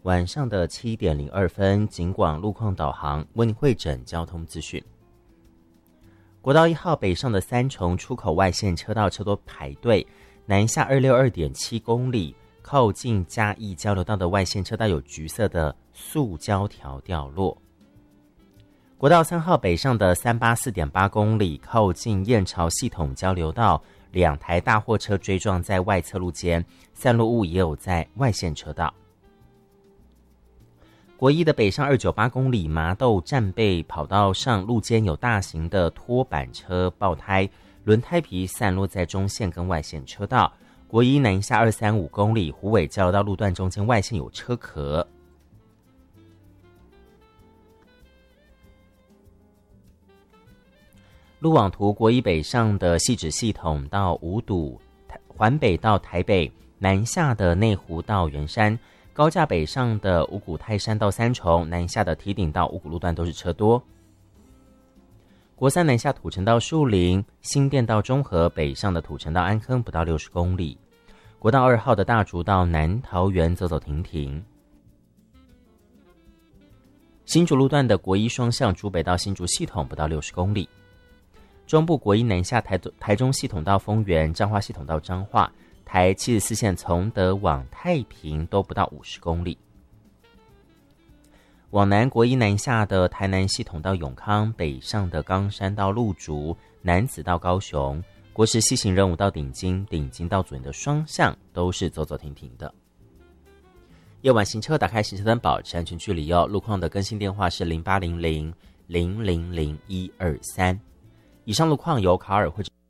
晚上的7点02分，警广路况导航为您汇整交通资讯。国道1号北上的三重出口外线车道车多排队，南下262.7公里，靠近嘉义交流道的外线车道有橘色的塑胶条掉落。国道3号北上的384.8公里，靠近燕巢系统交流道，两台大货车追撞在外侧路间，散落物也有在外线车道。国一的北上298公里，麻豆战备跑道上路间有大型的拖板车爆胎，轮胎皮散落在中线跟外线车道。国一南下235公里，虎尾交流道路段中间外线有车壳。路网图，国一北上的汐止系统到五堵，环北到台北，南下的内湖到圆山。高架北上的五股泰山到三重，南下的堤顶到五股路段都是车多。国三南下土城到树林，新店到中和，北上的土城到安坑不到60公里。国道2号的大竹到南桃园走走停停。新竹路段的国一双向竹北到新竹系统不到60公里。中部国一南下台中系统到丰原，彰化系统到彰化。台74线从德往太平都不到50公里。往南国一南下的台南系统到永康，北上的冈山到鹿竹，楠梓到高雄，国十西行人武到顶金，顶金到左营的双向都是走走停停的。夜晚行车打开行车灯，保持安全距离哦。路况的更新电话是0800-000-123。以上路况由卡尔会